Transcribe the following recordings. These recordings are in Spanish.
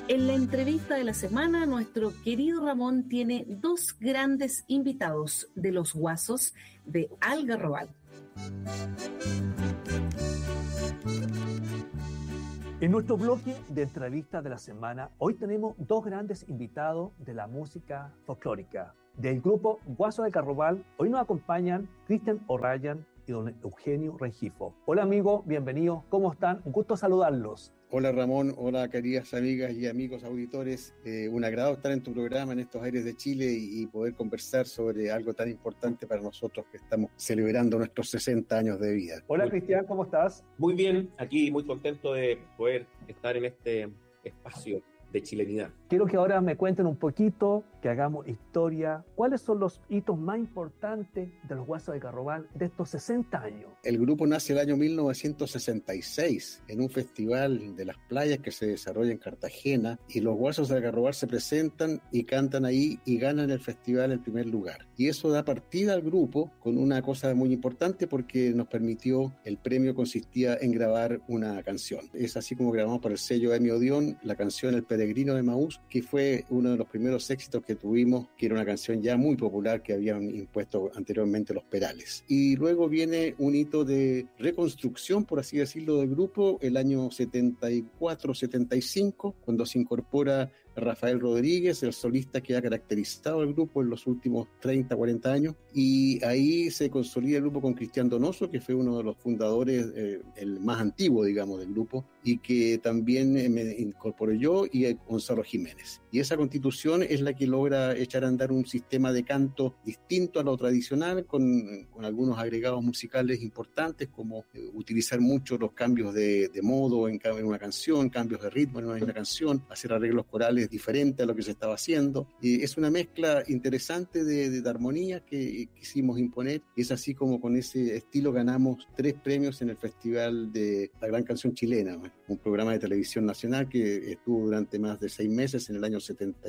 En la entrevista de la semana, nuestro querido Ramón tiene dos grandes invitados de los Guasos de Algarrobal. En nuestro bloque de entrevistas de la semana, hoy tenemos dos grandes invitados de la música folclórica. Del grupo Guasos de Algarrobal, hoy nos acompañan Cristian O'Ryan y don Eugenio Rengifo. Hola amigos, bienvenidos, ¿cómo están? Un gusto saludarlos. Hola Ramón, hola queridas amigas y amigos auditores. Un agrado estar en tu programa en estos aires de Chile y poder conversar sobre algo tan importante para nosotros que estamos celebrando nuestros 60 años de vida. Hola Cristian, ¿cómo estás? Muy bien, aquí muy contento de poder estar en este espacio de chilenidad. Quiero que ahora me cuenten un poquito, que hagamos historia. ¿Cuáles son los hitos más importantes de los Guasos de Algarrobal de estos 60 años? El grupo nace el año 1966 en un festival de las playas que se desarrolla en Cartagena, y los Guasos de Algarrobal se presentan y cantan ahí y ganan el festival en primer lugar. Y eso da partida al grupo con una cosa muy importante, porque nos permitió, el premio consistía en grabar una canción. Es así como grabamos para el sello Emi Odeón la canción El Peregrino de Maús, que fue uno de los primeros éxitos que tuvimos, que era una canción ya muy popular que habían impuesto anteriormente los Perales. Y luego viene un hito de reconstrucción, por así decirlo, del grupo, el año 74-75, cuando se incorpora Rafael Rodríguez, el solista que ha caracterizado al grupo en los últimos 30-40 años, y ahí se consolida el grupo con Cristian Donoso, que fue uno de los fundadores, el más antiguo, digamos, del grupo, y que también me incorporé yo y Gonzalo Jiménez. Y esa constitución es la que logra echar a andar un sistema de canto distinto a lo tradicional, con algunos agregados musicales importantes, como utilizar mucho los cambios de modo en una canción, cambios de ritmo en una canción, hacer arreglos corales diferentes a lo que se estaba haciendo. Es una mezcla interesante de armonías que quisimos imponer, y es así como con ese estilo ganamos 3 premios en el Festival de la Gran Canción Chilena, un programa de televisión nacional que estuvo durante más de 6 meses en el año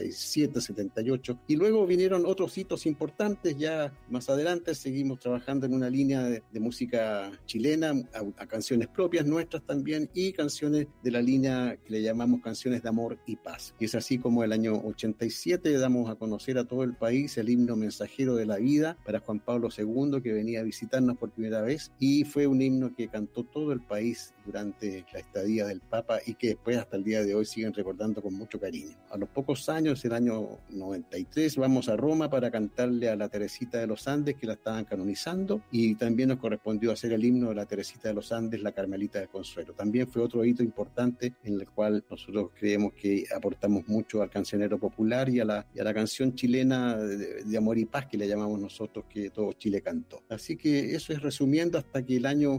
77-78, y luego vinieron otros hitos importantes. Ya más adelante seguimos trabajando en una línea de música chilena, a canciones propias nuestras también, y canciones de la línea que le llamamos canciones de amor y paz. Y es así como el año 87 damos a conocer a todo el país el himno Mensajero de la Vida para Juan Pablo II, que venía a visitarnos por primera vez, y fue un himno que cantó todo el país durante la estadía del Papa y que después hasta el día de hoy siguen recordando con mucho cariño. A los pocos años, el año 93, vamos a Roma para cantarle a la Teresita de los Andes, que la estaban canonizando, y también nos correspondió hacer el himno de la Teresita de los Andes, la Carmelita del Consuelo. También fue otro hito importante en el cual nosotros creemos que aportamos mucho al cancionero popular y a la canción chilena de amor y paz, que le llamamos nosotros, que todo Chile cantó. Así que eso es resumiendo hasta que el año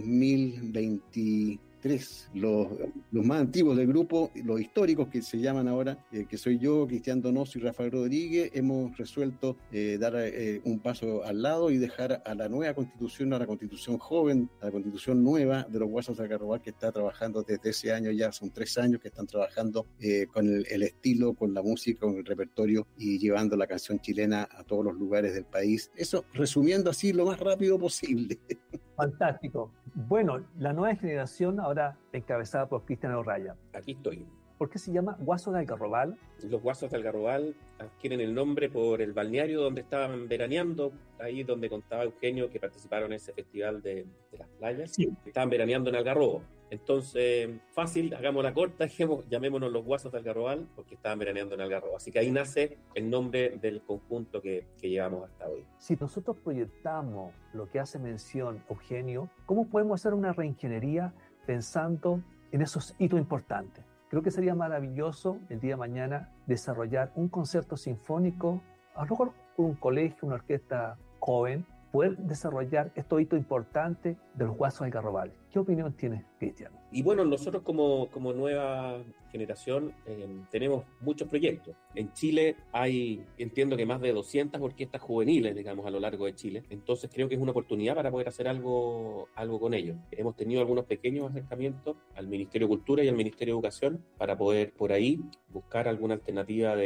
2023 los más antiguos del grupo, los históricos que se llaman ahora, que soy yo, Cristian Donoso y Rafael Rodríguez, hemos resuelto dar un paso al lado y dejar a la nueva constitución, a la constitución joven, a la constitución nueva de los Guasos de Algarrobal, que está trabajando desde ese año, ya son 3 años que están trabajando con el estilo, con la música, con el repertorio, y llevando la canción chilena a todos los lugares del país. Eso resumiendo así lo más rápido posible. Fantástico. Bueno, la nueva generación ahora encabezada por Cristian O'Ryan. Aquí estoy. ¿Por qué se llama Guasos de Algarrobal? Los Guasos de Algarrobal adquieren el nombre por el balneario donde estaban veraneando, ahí donde contaba Eugenio que participaron en ese festival de las playas. Sí. Estaban veraneando en Algarrobo. Entonces, fácil, hagámosla corta, llamémonos los Guasos de Algarrobal porque estaban veraneando en Algarrobo. Así que ahí nace el nombre del conjunto que llevamos hasta hoy. Si nosotros proyectamos lo que hace mención Eugenio, ¿cómo podemos hacer una reingeniería pensando en esos hitos importantes? Creo que sería maravilloso el día de mañana desarrollar un concierto sinfónico, a lo mejor con un colegio, una orquesta joven, poder desarrollar estos hitos importantes de los Guasos de Algarrobal. ¿Qué opinión tienes, Cristian? Y bueno, nosotros como nueva generación tenemos muchos proyectos. En Chile hay, entiendo que más de 200 orquestas juveniles, digamos, a lo largo de Chile. Entonces creo que es una oportunidad para poder hacer algo con ellos. Hemos tenido algunos pequeños acercamientos al Ministerio de Cultura y al Ministerio de Educación para poder por ahí buscar alguna alternativa de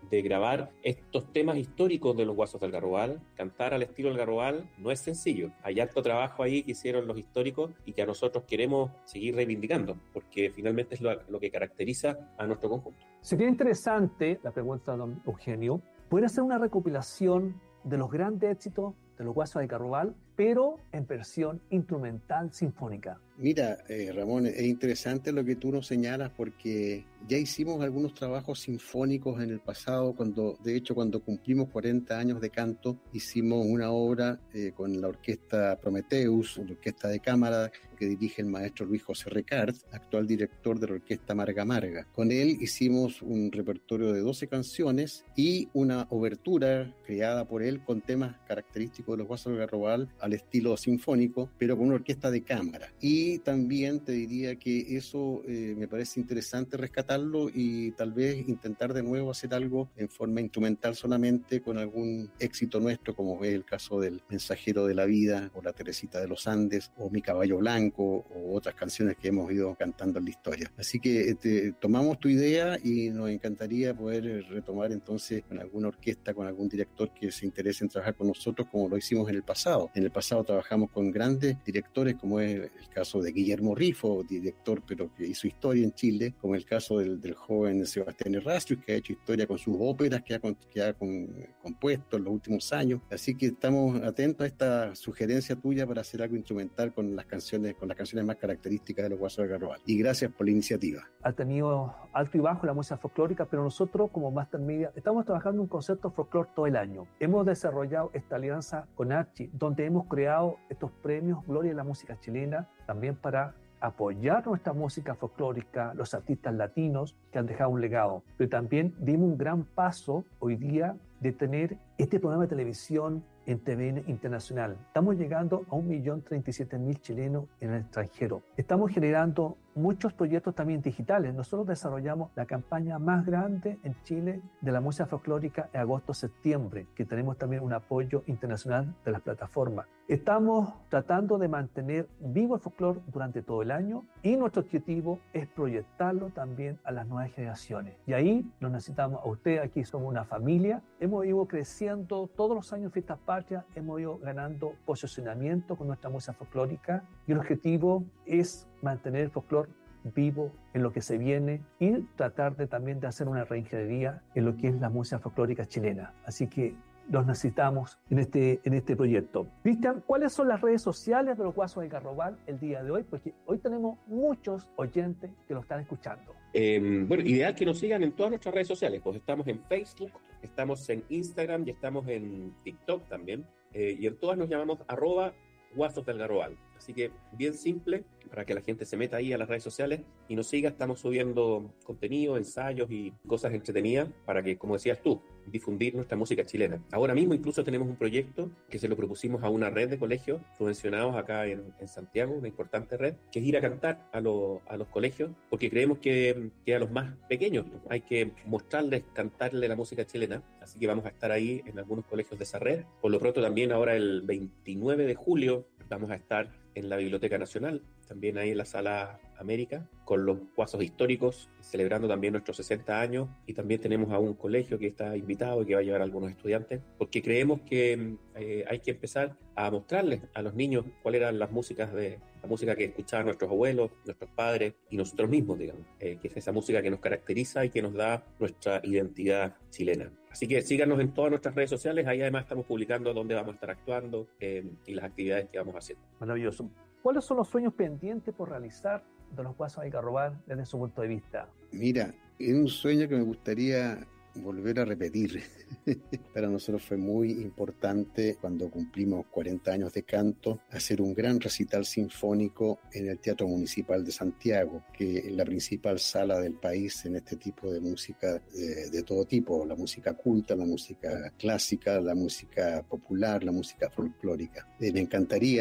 de grabar estos temas históricos de los Guasos del Garrobal. Cantar al estilo del Garrobal no es sencillo. Hay harto trabajo ahí que hicieron los históricos y que a nosotros queremos seguir reivindicando, porque finalmente es lo que caracteriza a nuestro conjunto. Sería interesante, la pregunta de don Eugenio, poder hacer una recopilación de los grandes éxitos de los Guasos del Garrobal, pero en versión instrumental sinfónica. Mira, Ramón, es interesante lo que tú nos señalas porque ya hicimos algunos trabajos sinfónicos en el pasado, de hecho cuando cumplimos 40 años de canto, hicimos una obra con la orquesta Prometheus, la orquesta de cámara que dirige el maestro Luis José Recart, actual director de la orquesta Marga Marga. Con él hicimos un repertorio de 12 canciones y una obertura creada por él con temas característicos de los Guasos del Garrobal al estilo sinfónico, pero con una orquesta de cámara. Y también te diría que eso me parece interesante rescatarlo y tal vez intentar de nuevo hacer algo en forma instrumental solamente con algún éxito nuestro, como es el caso del Mensajero de la Vida o la Teresita de los Andes o Mi Caballo Blanco o otras canciones que hemos ido cantando en la historia. Así que tomamos tu idea y nos encantaría poder retomar entonces con alguna orquesta, con algún director que se interese en trabajar con nosotros como lo hicimos en el pasado. En el pasado trabajamos con grandes directores como es el caso de Guillermo Rifo, director pero que hizo historia en Chile, como el caso del joven Sebastián Errázuriz, que ha hecho historia con sus óperas que ha compuesto en los últimos años. Así que estamos atentos a esta sugerencia tuya para hacer algo instrumental con las canciones más características de los Guasos del Garrobal. Y gracias por la iniciativa. Ha tenido alto y bajo la música folclórica, pero nosotros como Master Media estamos trabajando un concepto folclore todo el año. Hemos desarrollado esta alianza con Archi, donde hemos creado estos premios Gloria de la Música Chilena, también para apoyar nuestra música folclórica, los artistas latinos que han dejado un legado. Pero también dimos un gran paso hoy día de tener este programa de televisión en TVN Internacional. Estamos llegando a 1.037.000 chilenos en el extranjero. Estamos generando muchos proyectos también digitales. Nosotros desarrollamos la campaña más grande en Chile de la música folclórica en agosto-septiembre, que tenemos también un apoyo internacional de las plataformas. Estamos tratando de mantener vivo el folclore durante todo el año y nuestro objetivo es proyectarlo también a las nuevas generaciones. Y ahí nos necesitamos a ustedes, aquí somos una familia. Hemos ido creciendo todos los años en Fiestas Patrias, hemos ido ganando posicionamiento con nuestra música folclórica y el objetivo es mantener el folclore vivo en lo que se viene y tratar también de hacer una reingeniería en lo que es la música folclórica chilena. Así que los necesitamos en este proyecto. Cristian, ¿cuáles son las redes sociales de los Guasos del Garrobal el día de hoy? Porque hoy tenemos muchos oyentes que lo están escuchando. Bueno, ideal que nos sigan en todas nuestras redes sociales, pues estamos en Facebook, estamos en Instagram y estamos en TikTok también, y en todas nos llamamos @Guasos del Garrobal. Así que bien simple para que la gente se meta ahí a las redes sociales y nos siga. Estamos subiendo contenido, ensayos y cosas entretenidas para que, como decías tú, difundir nuestra música chilena. Ahora mismo incluso tenemos un proyecto que se lo propusimos a una red de colegios subvencionados acá en Santiago, una importante red, que es ir a cantar a los colegios, porque creemos que a los más pequeños hay que mostrarles, cantarle la música chilena. Así que vamos a estar ahí en algunos colegios de esa red. Por lo pronto también ahora el 29 de julio vamos a estar en la Biblioteca Nacional, también ahí en la Sala América, con los Guasos históricos, celebrando también nuestros 60 años, y también tenemos a un colegio que está invitado y que va a llevar a algunos estudiantes, porque creemos que hay que empezar a mostrarles a los niños cuáles eran la música que escuchaban nuestros abuelos, nuestros padres y nosotros mismos, digamos, que es esa música que nos caracteriza y que nos da nuestra identidad chilena. Así que síganos en todas nuestras redes sociales, ahí además estamos publicando dónde vamos a estar actuando y las actividades que vamos haciendo. Maravilloso. ¿Cuáles son los sueños pendientes por realizar de los Guasos del Garrobal desde su punto de vista? Mira, es un sueño que me gustaría volver a repetir. Para nosotros fue muy importante cuando cumplimos 40 años de canto hacer un gran recital sinfónico en el Teatro Municipal de Santiago, que es la principal sala del país en este tipo de música de todo tipo, la música culta, la música clásica, la música popular, la música folclórica. Me encantaría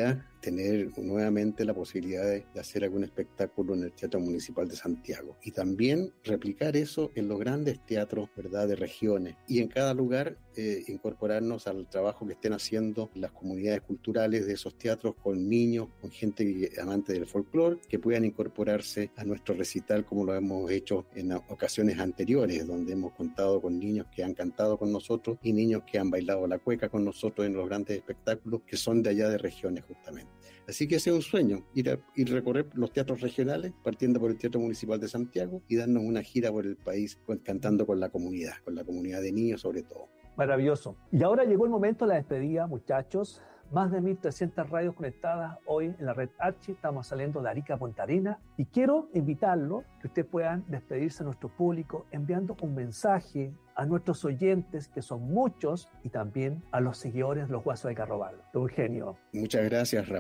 tener nuevamente la posibilidad de hacer algún espectáculo en el Teatro Municipal de Santiago y también replicar eso en los grandes teatros, ¿verdad?, de regiones, y en cada lugar incorporarnos al trabajo que estén haciendo las comunidades culturales de esos teatros con niños, con gente amante del folclore, que puedan incorporarse a nuestro recital como lo hemos hecho en ocasiones anteriores, donde hemos contado con niños que han cantado con nosotros y niños que han bailado la cueca con nosotros en los grandes espectáculos que son de allá de regiones justamente. Así que ese es un sueño, ir a recorrer los teatros regionales, partiendo por el Teatro Municipal de Santiago y darnos una gira por el país cantando con la comunidad de niños sobre todo. Maravilloso. Y ahora llegó el momento de la despedida, muchachos. Más de 1.300 radios conectadas hoy en la red Archi. Estamos saliendo de Arica a Punta Arenas y quiero invitarlos que ustedes puedan despedirse a nuestro público enviando un mensaje a nuestros oyentes, que son muchos, y también a los seguidores de los Guasos de Carrobarro. Don Eugenio. Muchas gracias, Ramón.